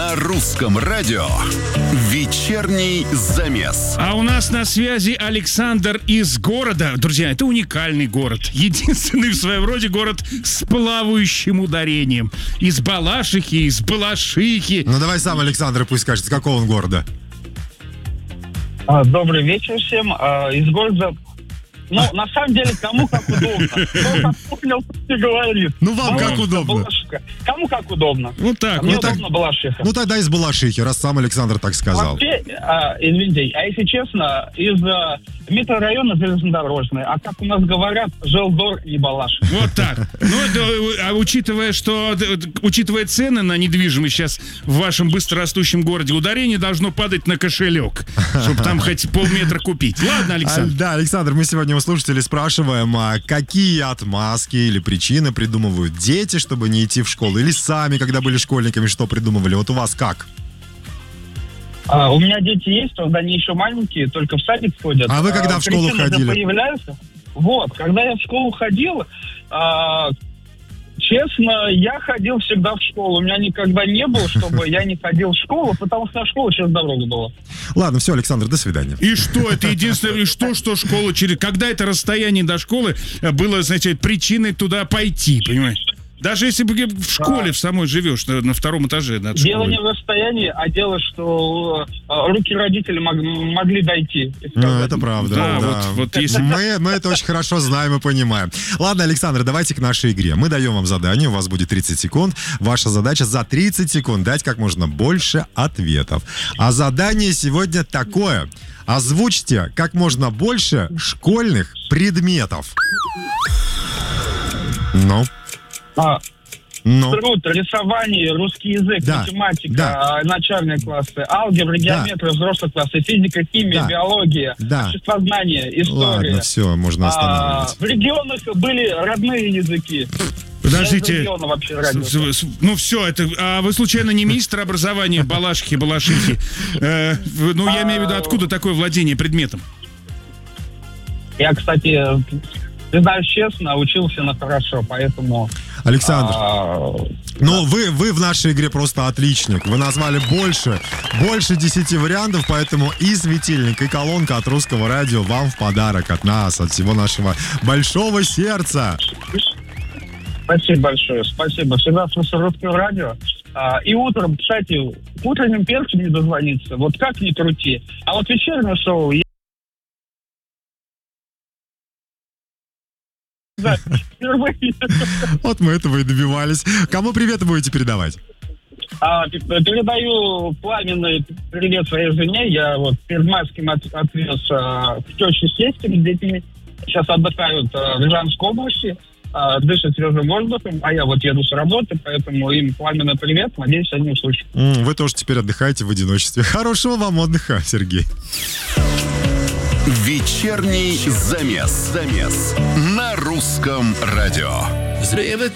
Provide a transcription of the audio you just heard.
На русском радио вечерний замес. А у нас на связи Александр из города. Друзья, это уникальный город. Единственный в своем роде город с плавающим ударением. Из Балашихи, из Балашихи. Ну давай сам Александр пусть скажет, с какого он города. Добрый вечер всем. Из города... Ну, на самом деле, кому как удобно. Кто понял, что говорит. Ну, вам как удобно. Балашиха. Кому как удобно. Вот так. Мне Вот так. удобно Балашиха. Ну тогда из Балашихи, раз сам Александр так сказал. Вообще, извините, а если честно, из микрорайона железнодорожный, а как у нас говорят, Желдор и Балашиха. Вот так. Ну, а учитывая цены на недвижимость сейчас в вашем быстрорастущем городе, ударение должно падать на кошелек, чтобы там хоть полметра купить. Ладно, Александр. Да, Александр, мы сегодня у слушателей спрашиваем, какие отмазки или причины придумывают дети, чтобы не идти в школу, или сами, когда были школьниками, что придумывали? Вот у вас как? У меня дети есть, правда, они еще маленькие, только в садик ходят. А вы когда в школу ходили? Появляются. Вот, когда я в школу ходил, честно, я ходил всегда в школу. У меня никогда не было, чтобы я не ходил в школу, потому что школа через дорогу была. Ладно, все, Александр, до свидания. И что, это единственное, и что школа через... Когда это расстояние до школы было, знаете, причиной туда пойти, понимаешь? Даже если бы в школе в самой живешь, на втором этаже над школой. Дело не в расстоянии, а дело, что руки родителей могли дойти. Ну, это правда. Да, да. вот если... Мы это очень хорошо знаем и понимаем. Ладно, Александр, давайте к нашей игре. Мы даем вам задание, у вас будет 30 секунд. Ваша задача за 30 секунд дать как можно больше ответов. А задание сегодня такое. Озвучьте как можно больше школьных предметов. Ну? Труд, рисование, русский язык, математика, начальные классы, алгебра, геометрия, взрослые классы, физика, химия, биология, обществознание, история. Ладно, все, можно останавливать. В регионах были родные языки. Подождите, ну все, это, а вы случайно не министр образования Балашихи? Ну, я имею в виду, откуда такое владение предметом? Я, кстати, признаюсь честно, учился на хорошо, поэтому... Александр, ну вы в нашей игре просто отличник. Вы назвали больше 10 вариантов, поэтому и светильник, и колонка от русского радио вам в подарок от нас, от всего нашего большого сердца. Спасибо большое, спасибо. Всегда слушаю русское радио. И утром, кстати, утренним перцем не дозвониться. Вот как ни крути. А вот вечернее шоу... Да, впервые. Вот мы этого и добивались. Кому привет будете передавать? Передаю пламенный привет своей жене. Я вот перед майским отвез к теще с тестем с детьми. Сейчас отдыхают в Рязанской области, дышат свежим воздухом, а я вот еду с работы, поэтому им пламенный привет. Надеюсь, они услышат. Вы тоже теперь отдыхаете в одиночестве. Хорошего вам отдыха, Сергей. Вечерний замес на русском радио. Зря